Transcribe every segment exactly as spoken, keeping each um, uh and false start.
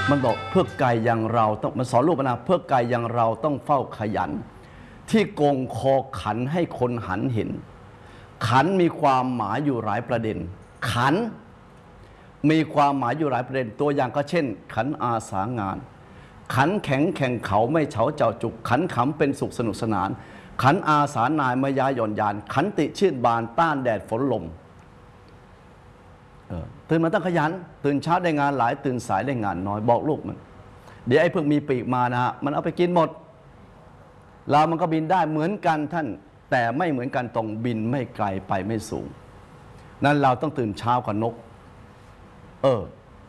มันบอกเพื่อไก่อย่างเราต้องมันสอนลูกนะเพื่อไก่อย่างเราต้องเฝ้าขยันที่โกงคอขันให้คนหันเห็นขันมีความหมายอยู่หลายประเด็นขันมีความหมายอยู่หลายประเด็นตัวอย่างก็เช่นขันอาสางานขันแข็งแข่งเขาไม่เฉาเจ้าจุกขันขำเป็นสุขสนุกสนานขันอาสานายมายาหย่อนยานขันติชื่นบานต้านแดดฝนลมตื่นมาต้องขยันตื่นเช้าได้งานหลายตื่นสายได้งานน้อยบอกลูกมันเดี๋ยวไอ้เพิ่งมีปีกมานะฮะมันเอาไปกินหมดเรามันก็บินได้เหมือนกันท่านแต่ไม่เหมือนกันตรงบินไม่ไกลไปไม่สูงนั้นเราต้องตื่นเช้ากว่านกเออ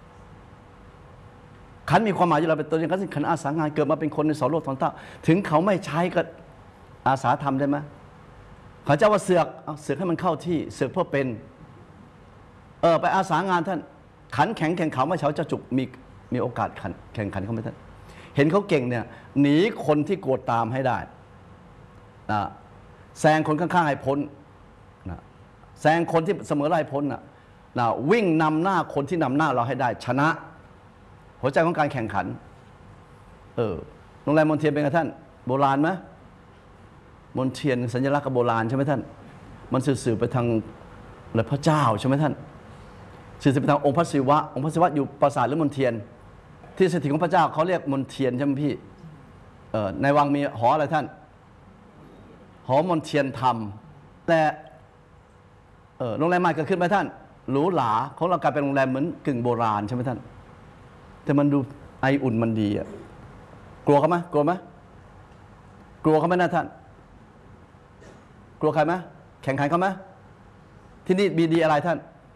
ขันมีความหมายอยู่เราเป็นตัวอย่างขันขันอาสางานเกิดมาเป็นคนในสองโลกสองเท่าถึงเขาไม่ใช้ก็อาสาทำได้ไหมเขาจะว่าเสือกเอาเสือกให้มันเข้าที่เสือกเพื่อเป็นเออไปอาสางานท่านขันแข็งแข่งเขาไม่เฉาจะจุกมีมีโอกาสขันแข่งขันเขาไหมท่านเห็นเขาเก่งเนี่ยหนีคนที่โกรธตามให้ได้นะแซงคนข้างๆให้พ้นนะแซงคนที่เสมอไล่พ้นนะนะวิ่งนำหน้าคนที่นำหน้าเราให้ได้ชนะหัวใจของการแข่งขันเออโรงแรมมนเทียนเป็นไงท่านโบราณไหมมนเทียนสัญลักษณ์กับโบราณใช่ไหมท่านมันสื่อไปทางพระเจ้าใช่ไหมท่านสื่อไปทางองค์พระศิวะองค์พระศิวะอยู่ปราสาทหรือมนเทียนที่สถิตของพระเจ้าเขาเรียกมนเทียนใช่ไหมพี่เออในวังมีหออะไรท่านหอมนเทียนธรรมแต่เออโรงแรมใหม่เกิดขึ้นไหมท่านหรูหราของเรากลายเป็นโรงแรมเหมือนกึ่งโบราณใช่ไหมท่านแต่มันดูไออุ่นมันดีอ่ะกลัวเขาไหมกลัวไหมกลัวเขาไหมนะท่านกลัวใครไหมแข่งขันเขาไหมที่นี่มีดีอะไรท่าน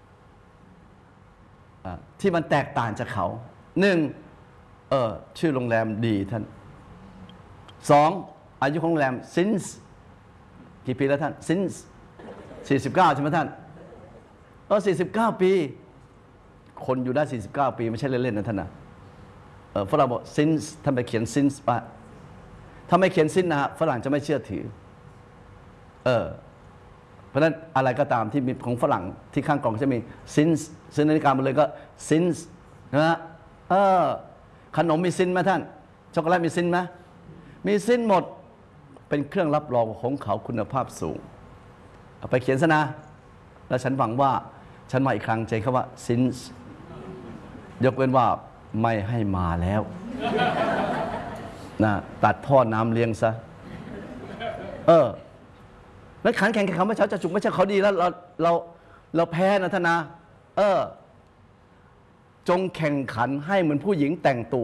ที่มันแตกต่างจากเขาหนึ่งเออชื่อโรงแรมดีท่านสองอายุของโรงแรม since กี่ปีแล้วท่าน since สี่สิบเก้าใช่ไหมท่านเออสี่สิบเก้าปีคนอยู่ได้สี่สิบเก้าปีไม่ใช่เล่นๆนะท่านนะเออฝรั่งบอก since ท่านไปเขียน since ป่ะถ้าไม่เขียน since นะฮะฝรั่งจะไม่เชื่อถือเออเพราะฉะนั้นอะไรก็ตามที่มีของฝรั่งที่ข้างกล่องจะมี since ซึ่งนาฬิกามันเลยก็ since นะฮะเออขนมมีซินไหมท่านช็อกโกแลตมีซินไหมมีซินหมดเป็นเครื่องรับรองของเขาคุณภาพสูงเอาไปเขียนซะนะแล้วฉันหวังว่าฉันมาอีกครั้งใจคำว่า since ยกเว้นว่าไม่ให้มาแล้วนะตัดท่อน้ำเลี้ยงซะเออแล้วขันแข่งกับเขาไม่เช้าจะจุกไม่ใช่เขาดีแล้วเราเราเราแพ้นะท่านนะเออจงแข่งขันให้เหมือนผู้หญิงแต่งตัว